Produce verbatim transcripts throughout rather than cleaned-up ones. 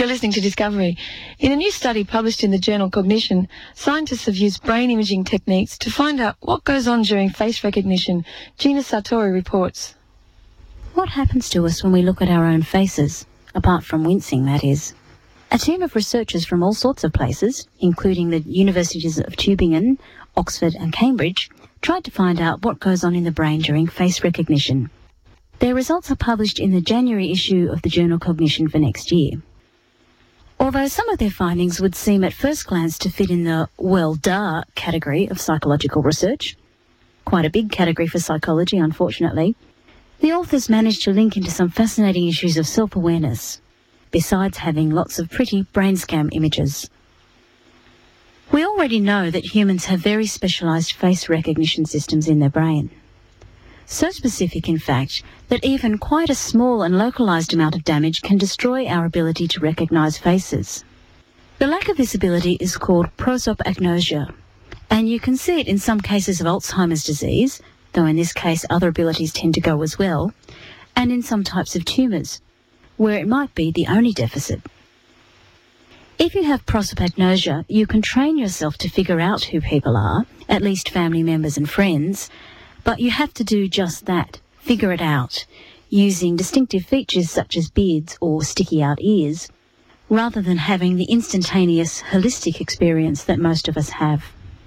You're listening to Discovery. In a new study published in the journal Cognition, scientists have used brain imaging techniques to find out what goes on during face recognition. Gina Sartori reports. What happens to us when we look at our own faces? Apart from wincing, that is. A team of researchers from all sorts of places, including the universities of Tübingen, Oxford and Cambridge, tried to find out what goes on in the brain during face recognition. Their results are published in the January issue of the journal Cognition for next year. Although some of their findings would seem at first glance to fit in the well duh category of psychological research, quite a big category for psychology, unfortunately, the authors managed to link into some fascinating issues of self-awareness, besides having lots of pretty brain scam images. We already know that humans have very specialised face recognition systems in their brain. So specific, in fact, that even quite a small and localised amount of damage can destroy our ability to recognise faces. The lack of this ability is called prosopagnosia, and you can see it in some cases of Alzheimer's disease, though in this case other abilities tend to go as well, and in some types of tumours, where it might be the only deficit. If you have prosopagnosia, you can train yourself to figure out who people are, at least family members and friends, but you have to do just that, figure it out, using distinctive features such as beards or sticky-out ears, rather than having the instantaneous, holistic experience that most of us have.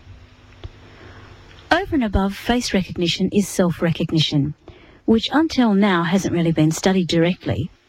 Over and above face recognition is self-recognition, which until now hasn't really been studied directly,